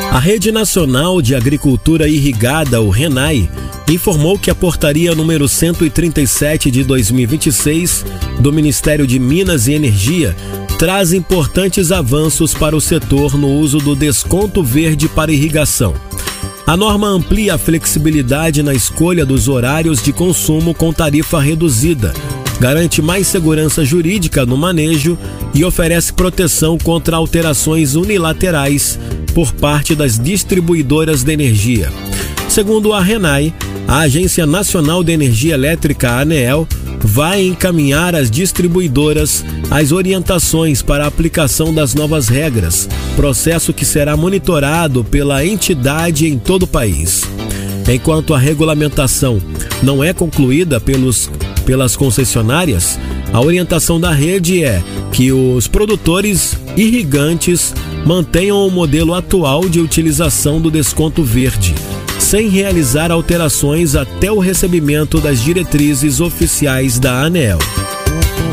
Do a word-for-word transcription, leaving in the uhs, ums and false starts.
A Rede Nacional de Agricultura Irrigada, o RENAI, informou que a portaria número cento e trinta e sete de dois mil e vinte e seis do Ministério de Minas e Energia traz importantes avanços para o setor no uso do desconto verde para irrigação. A norma amplia a flexibilidade na escolha dos horários de consumo com tarifa reduzida, garante mais segurança jurídica no manejo e oferece proteção contra alterações unilaterais por parte das distribuidoras de energia. Segundo a RENAI, a Agência Nacional de Energia Elétrica, ANEEL, vai encaminhar às distribuidoras as orientações para a aplicação das novas regras, processo que será monitorado pela entidade em todo o país. Enquanto a regulamentação não é concluída pelos, pelas concessionárias, a orientação da rede é que os produtores irrigantes mantenham o modelo atual de utilização do desconto verde, sem realizar alterações até o recebimento das diretrizes oficiais da ANEEL.